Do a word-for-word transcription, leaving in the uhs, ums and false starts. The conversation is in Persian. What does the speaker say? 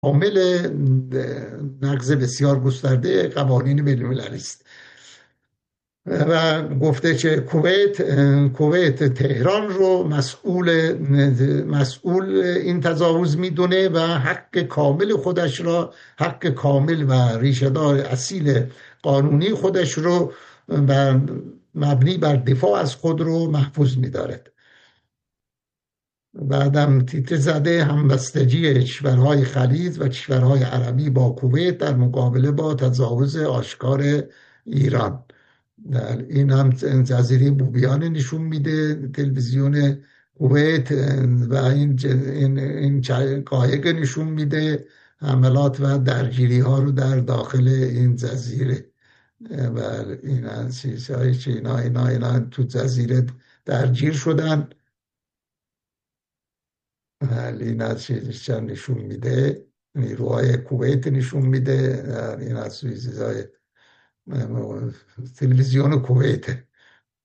عامل نقض بسیار گسترده قوانین بین‌المللی است و گفته که کویت کویت تهران رو مسئول مسئول این تجاوز میدونه و حق کامل خودش را حق کامل و ریشه‌دار اصیل قانونی خودش رو و مبنی بر دفاع از خود رو محفوظ می‌دارد. بعدم تیتر زده همبستگی کشورهای خلیج و کشورهای عربی با کویت در مقابله با تجاوز آشکار ایران. در این هم جزیره بوبیان نشون میده تلویزیون کویت و این این این قایق نشون میده حملات و درگیری ها رو در داخل این جزیره و این از چیزهایی که اینا اینا اینا تو جزیره درگیر شدن. این از چیزش نشون میده، نیروهای کویت نشون میده. این از چیزهای تلویزیون کویت.